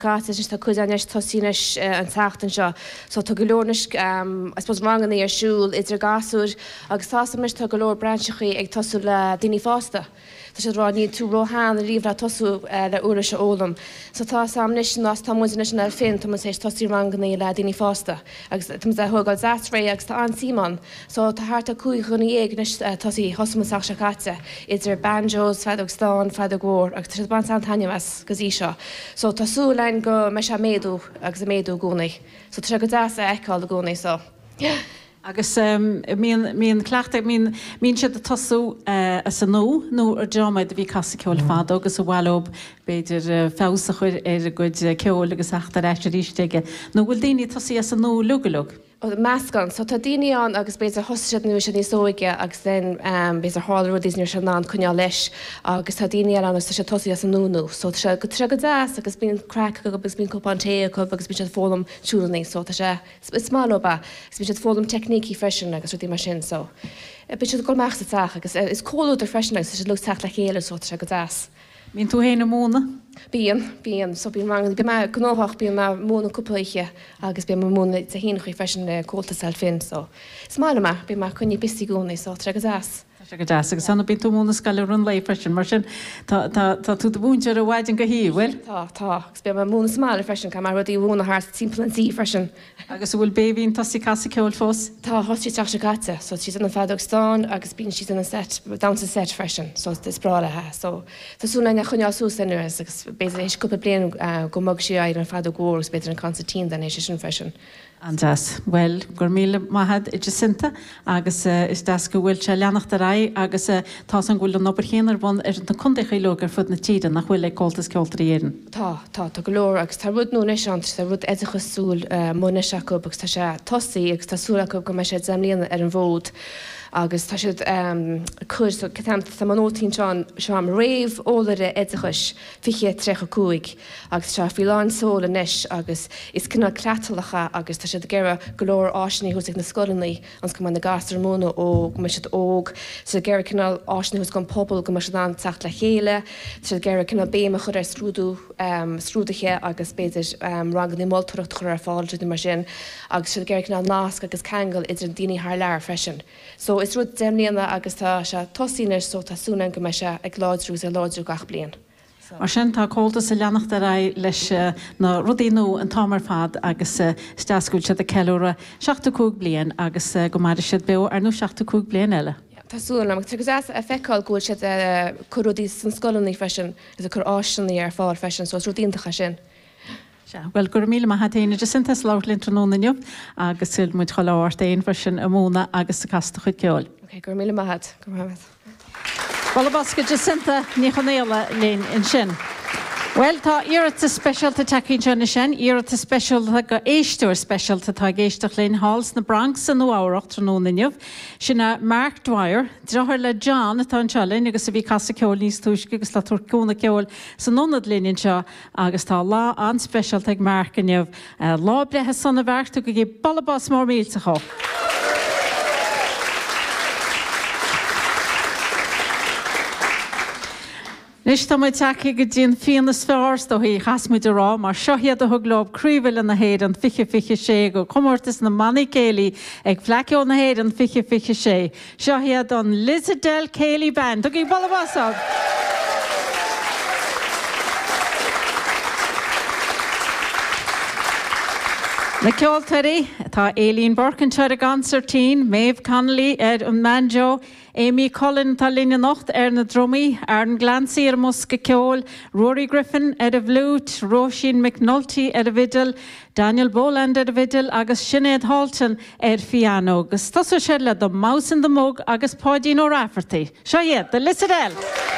Gátas is tá cuidanis tosínis an teachtain seo, so tá golónis I suppose rangan ar siúil idir gasúr agus tásamis tá golóir bransechaí ag tosú le daoine fásta. Tá sé rá ní tú rohan a líomh le tosú le uair se ólam. So tá samnis nás tá muidir na fin tá sé tosí rangannaí le daoine fásta. Agus tá a thugáil zasré agus tá an Simon, so tá háart a cúi chuna éagnis tosí hosmasach se caite idir banjos, fedog stán, fedog gór, agus tá ban san taine was gosí seo. So tá sú lein go me se méadú agus a méadú gúnaí. So tá go dása eáil a gúnaí so. Agus mín cleachta mín siad a tosú a san nó ar deáid a bhí casa ceol fad agus a bhhailób beidir fésa chuir ar a gcuid ceol agus achtar éis rísteige. nó bhfuil daoine tosaí a san nó lugalug. Meascan, so tá daoine an agus béidir hoisiad nu sé níos óige agus den béidir hála rudís níor se ná chuneá leis agus tá daoine an agus sé tosaí as an núnú. So tá go go deas agus bíon crack agus bíon copánté agus bí sé fólam siúlaní, so tá sé smáloba, gus bí sé fólam techníí freisin agus rudí mar sin so. Bí sé go meachsa teach agus is cóú ar freisin agus sé lu teach le chéile so tá sé go deas. Mín tú héna múna? Bíon, so bíon rang, bí me gnáhach bíon me múna cúplaige agus bí me múna a hína chuí freisin le cóta sel fin, so. Smála me, bí me chuní bisí gúnaí, so tre go deas. Go deas, agus sanna bí tú múna scaile run lei freisin, mar sin tá tú búntear a bhaidin go hí, bhfuil? Tá, agus bí me múna smála freisin, ca mar rudí bhúna háart timplantí freisin. Agus bhfuil béhín tosí casa ceol fós? Tá, hosí teach se gata, so she's in a fadog stán agus bíon she's in a set, down to set freisin, so it's brála ha, so tásúna na chuneá súsa nuas, agus béidir éis cúpa blian go mog si ar an fadog gór, agus béidir an concertín den éis sin freisin. Andas, well, gur míle maithad idir sinta, agus is das go bhfuil se leannacht a ra, agus tá an ghfuil an obair chéanar bhain ar an chundacha lógar fud na tíide nach bhfuil le cóltas ceoltar éan. Tá go leor agus tá rud nó neisant, tá rud éidecha súl móna seacu agus tá sé tosaí agus tá súla go me sé zemlíana ar an bhód. agus tá siad chuir tá manótín seám réomh ólaire éidechas fiche trecha cúig agus se fi láin sóla neis agus is cinna cratalacha agus tá siad gera golóir áisinaí hús na scolannaí ans go man na gasar móna ó go siad óg sa gera cinna áisinaí hús gan pobl go mar an techt le chéile sa gera cinna béime chur ar strúdache agus béidir ranganí moltúireacht chur ar fáilte mar sin agus siad gera cinna náca agus cheangal idir an daoine thar lear freisin. So is rud demlíanana agus tá se tosíine so tásúna go me se ag láidrú a láidrú gach blian. Mar sin tá cóiltas a leannacht a ra leis na rudíú an támar fad agus steascúil se a ceúra 16 blian agus go mar siad be ar nó 16 blian eile. Tásúna tu a feicáil gúil si chuúdí san scolannaí freisin is a chur áisinaí ar fáil freisin so rudíntacha sin. Well, gur míle mai hatéine de sin láirlinn trónaniu agus sil muid choláirtaon freisin a múna agus sa casta chuid ceáil. Gur míle maihad. Balla basca de sinta ní chonéile léon in sin. Well, tá iarata specialta takeín sena sin, iarata specialta go éistúir specialta tá géisteach léon Halls na Bronx an óáireacht trónaniu. Sinna Mark Dwyer, drothir le John atá an sealainn agus a bhí casa ceol níos túisce agus le turcúna ceol san nonad léonn seo agus tá lá an specialta ag Mark aniuh lá brethe sanna bharta go gé ballabás mór mílta cho. Nis tá muid take go dtíon fianna sfárs do hí chasmuid ará mar seohiad a thuglób críomhfuil na héad an fiche sé go comórtas na mannaí céalaí ag fleiciú na héad an fiche sé. Seohiad an Lizadelle Céalaí Band. Tugaí ballabásag. Na ceoltarí tá Aileen Burkinshire a gancertín, Maeve Connolly ar an banjo, Amy Cullen tá líne nocht ar na drumaí, Aaron Glancy ar musca ceol, Rory Griffin ar a bhlút, Roisin McNulty ar a vidal, Daniel Boland ar a vidal agus Sinead Halton ar piano. Agus tosa sé le do Mouse in the Mug agus Páidín ó Rafferty. Seo iad, the Lizadelle.